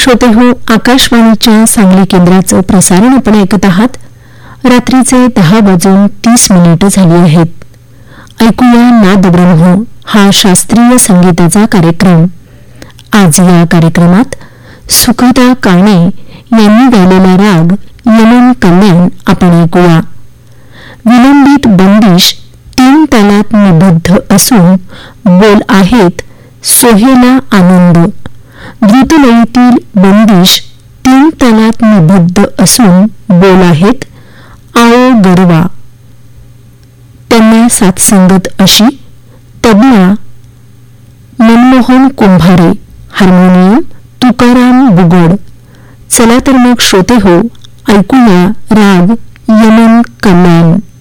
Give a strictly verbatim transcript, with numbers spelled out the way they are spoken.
श्रोते हो, आकाशवाणीच्या सांगली केंद्राचं प्रसारण आपण ऐकत आहात. रात्रीचे दहा वाजून तीस मिनिटं झाली आहेत. ऐकूया नाद ब्रह्म हा शास्त्रीय संगीताचा कार्यक्रम. आज या कार्यक्रमात सुखदा काणे यांनी गायलेला राग यमन कल्याण आपण ऐकूया. विलंबित बंदिश तीन तालात निबद्ध असून बोल आहेत सोहेला आनंद. द्रुतलयीतील बंदिश तीन तालात निबद्ध असून बोल आहेत आओ गरवा. त्यांना साथसंगत अशी तबला मनमोहन कुंभारे, हार्मोनियम तुकाराम बुगड. चला तर मग श्रोते हो, ऐकूया राग यमन कल्याण.